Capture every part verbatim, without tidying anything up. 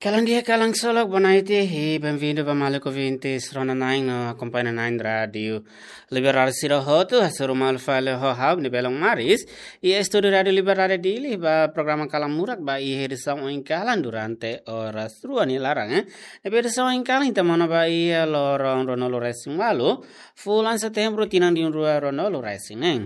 Kailan dia kalang solog bonaiti e bem-vindo para mais ouvintes Rona Nine no acompanha Nine Radio Liberar Siro Hotu hasuru mal file ho hab ni belong maris e estúdio Radio Liberare Dili ba programa kalamurak ba i edição em kalan durante horas ruani larang eh e edição em kalan tamana ba i lorong ronolo racing malu fulan setembro tinang di rua ronolo racing eh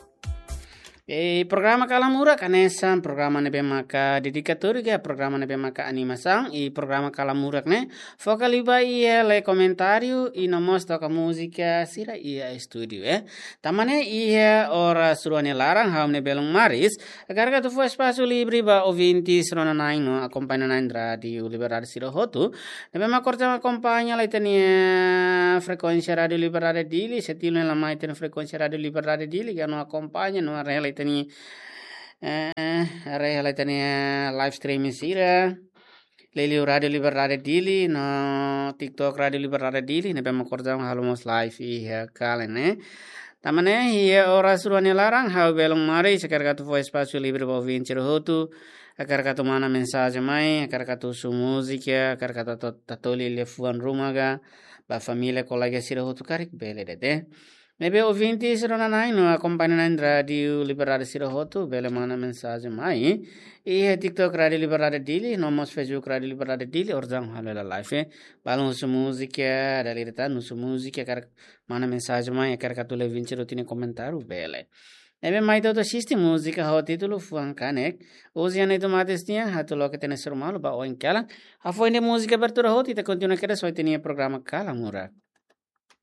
E programa Kalamura kanesan programa nebe maka dedikatori ke programa nebe maka animação e programa Kalamura ne focaliba ia le comentário e no mostra ka música sira ia estúdio eh tamane ia ora suruane larang ham ne belong maris agar ka tu fo espaço livre ba ouvintes rona nine no acompanha na radio Liberare Siro Hotu nebe ma corta acompanha la tenia frequência radio Liberare Dili setilo la mai tenia frequência radio Liberare Dili que no acompanha no real tani eh area tani live streaming sira leli radio Liberare Dili no TikTok radio Liberare Dili ne bem acordar halomos live e kalene tamane ia ora suruane larang hau belong mari sekarang katu voice espaço livre ba ouvinte Hotu agar katu mana mensagem mai agar katu su música agar katu tatoli le fuan rumaga ba família colega sira Hotu karik bele dete Nebe ouvintes rona nai no acompanha na radio Liberare Siro Hotu bele mana mensagem mai e TikTok radio Liberare Dili no mos Facebook radio Liberare Dili orjang halela live balon su música dali reta no su música kar mana mensagem mai kar katule vinci rotine comentário bele Nebe mai todo assiste música ho título fuan kanek hoje ane to matestinha hatulo que tene ser malo ba o enkala a foi de música abertura hoti te continua que só tinha programa Kalamura